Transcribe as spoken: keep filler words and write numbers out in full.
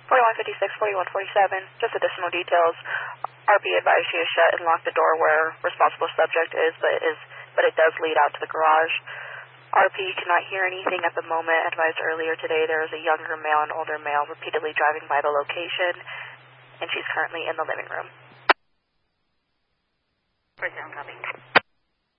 forty-one fifty-six, forty-one forty-seven, just additional details. R P advised you to shut and lock the door where responsible subject is, but it is, but it does lead out to the garage. R P cannot hear anything at the moment. Advised earlier today there is a younger male and older male repeatedly driving by the location, and she's currently in the living room. First down, copy.